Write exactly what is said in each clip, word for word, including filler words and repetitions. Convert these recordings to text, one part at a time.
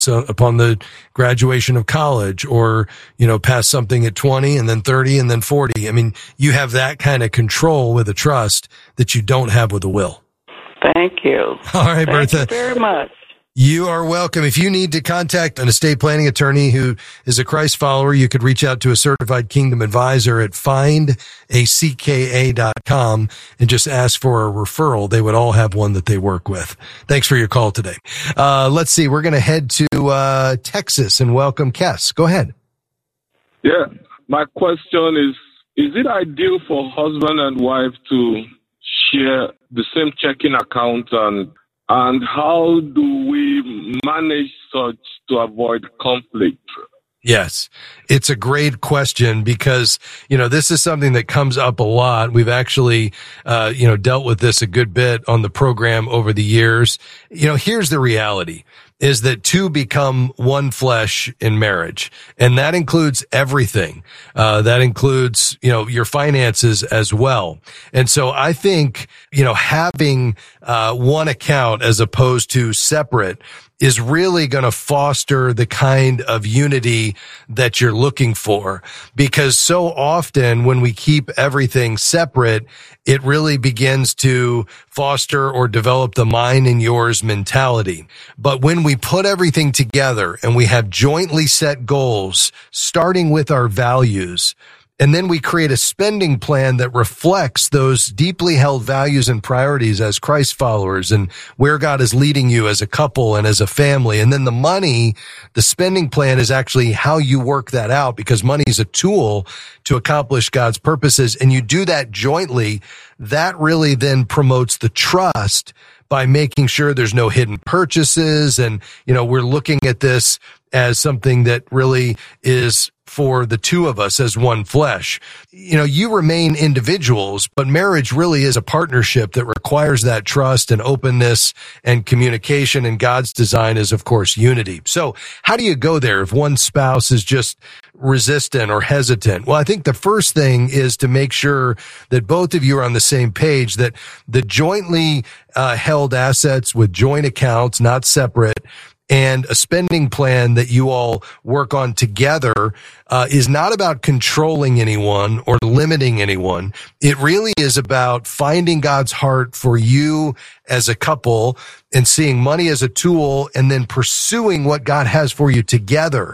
So upon the graduation of college, or, you know, pass something at twenty and then thirty and then forty. I mean, you have that kind of control with a trust that you don't have with a will. Thank you. All right, Thank Bertha. you very much. You are welcome. If you need to contact an estate planning attorney who is a Christ follower, you could reach out to a certified kingdom advisor at find a c k a dot com and just ask for a referral. They would all have one that they work with. Thanks for your call today. Uh, let's see. We're going to head to uh, Texas and welcome Kes. Go ahead. Yeah. My question is, is it ideal for husband and wife to share the same checking account, and And how do we manage such to avoid conflict? Yes, it's a great question because, you know, this is something that comes up a lot. We've actually, uh, you know, dealt with this a good bit on the program over the years. You know, here's the reality. Is that two become one flesh in marriage. And that includes everything. Uh, that includes, you know, your finances as well. And so I think, you know, having, uh, one account as opposed to separate is really going to foster the kind of unity that you're looking for. Because so often when we keep everything separate, it really begins to foster or develop the mine and yours mentality. But when we put everything together and we have jointly set goals, starting with our values, and then we create a spending plan that reflects those deeply held values and priorities as Christ followers and where God is leading you as a couple and as a family. And then the money, the spending plan is actually how you work that out, because money is a tool to accomplish God's purposes. And you do that jointly. That really then promotes the trust by making sure there's no hidden purchases. And, you know, we're looking at this as something that really is for the two of us as one flesh. You know, you remain individuals, but marriage really is a partnership that requires that trust and openness and communication. And God's design is, of course, unity. So how do you go there if one spouse is just resistant or hesitant? Well, I think the first thing is to make sure that both of you are on the same page, that the jointly uh, held assets with joint accounts, not separate, and a spending plan that you all work on together uh, is not about controlling anyone or limiting anyone. It really is about finding God's heart for you as a couple and seeing money as a tool and then pursuing what God has for you together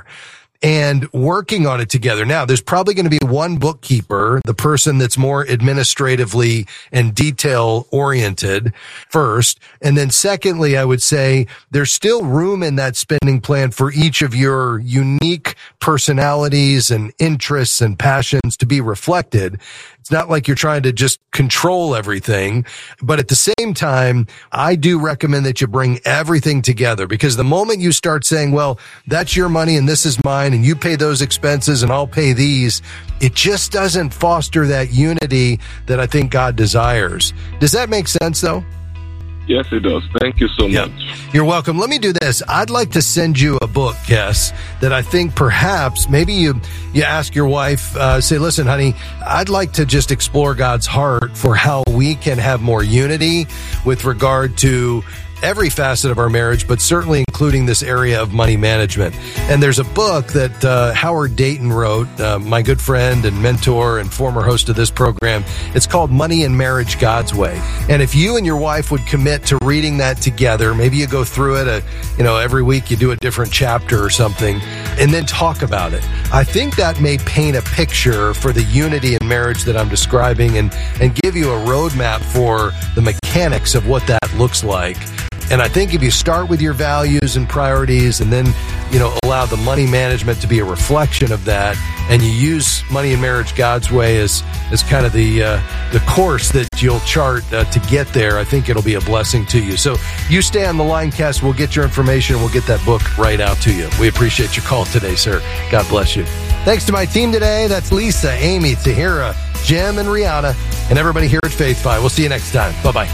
and working on it together. Now, there's probably going to be one bookkeeper, the person that's more administratively and detail oriented first. And then secondly, I would say there's still room in that spending plan for each of your unique personalities and interests and passions to be reflected. It's not like you're trying to just control everything, but at the same time, I do recommend that you bring everything together, because the moment you start saying, well, that's your money and this is mine and you pay those expenses and I'll pay these, it just doesn't foster that unity that I think God desires. Does that make sense though? Yes, it does. Thank you so yep. much. You're welcome. Let me do this. I'd like to send you a book, Kes, that I think perhaps maybe you, you ask your wife, uh, say, listen, honey, I'd like to just explore God's heart for how we can have more unity with regard to every facet of our marriage, but certainly including this area of money management. And there's a book that uh, Howard Dayton wrote, uh, my good friend and mentor and former host of this program. It's called Money and Marriage God's Way. And if you and your wife would commit to reading that together, maybe you go through it, a, you know, every week you do a different chapter or something, and then talk about it. I think that may paint a picture for the unity in marriage that I'm describing and, and give you a roadmap for the mechanics of what that looks like. And I think if you start with your values and priorities and then, you know, allow the money management to be a reflection of that, and you use Money and Marriage God's Way as, as kind of the, uh, the course that you'll chart uh, to get there, I think it'll be a blessing to you. So you stay on the line, Kes. We'll get your information and we'll get that book right out to you. We appreciate your call today, sir. God bless you. Thanks to my team today. That's Lisa, Amy, Tahira, Jim, and Rihanna, and everybody here at Faith Fi. We'll see you next time. Bye-bye.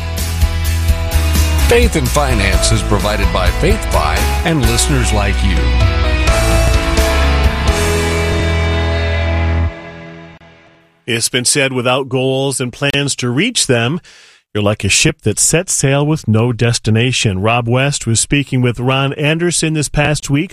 Faith and Finance is provided by Faith Fi and listeners like you. It's been said, without goals and plans to reach them, You're like a ship that sets sail with no destination. Rob West was speaking with Ron Anderson this past week